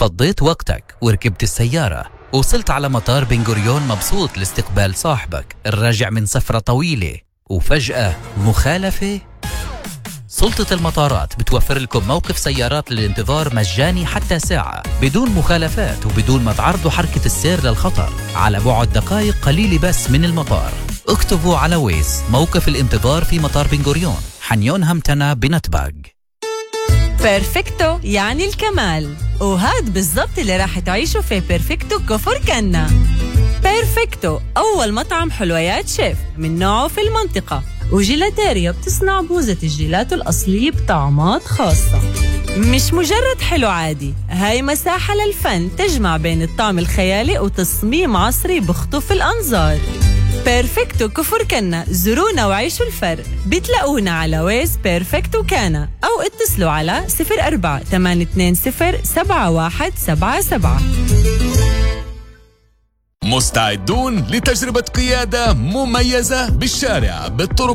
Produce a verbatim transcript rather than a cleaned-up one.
فضيت وقتك وركبت السيارة، وصلت على مطار بن غوريون مبسوط لاستقبال صاحبك الراجع من سفرة طويلة، وفجأة مخالفة. سلطة المطارات بتوفر لكم موقف سيارات للانتظار مجاني حتى ساعة بدون مخالفات وبدون ما تعرضوا حركة السير للخطر، على بعد دقائق قليلة بس من المطار. اكتبوا على ويز موقف الانتظار في مطار بن غوريون، حنيون همتنا بنتباق. بيرفكتو يعني الكمال، وهاد بالضبط اللي راح تعيشوا في بيرفكتو كفر كنا. بيرفكتو أول مطعم حلويات شيف من نوعه في المنطقة، وجيلاتيريا بتصنع بوزة الجيلاتو الأصلية بطعمات خاصة. مش مجرد حلو عادي، هاي مساحة للفن تجمع بين الطعم الخيالي وتصميم عصري بخطف الأنظار. بيرفكتو كفر كنا، زورونا وعيشوا الفرق. بتلاقونا على ويز بيرفكتو كانا، أو اتصلوا على صفر أربعة ثمانية اثنين صفر سبعة واحد سبعة سبعة. مستعدون لتجربة قيادة مميزة بالشارع بالطرق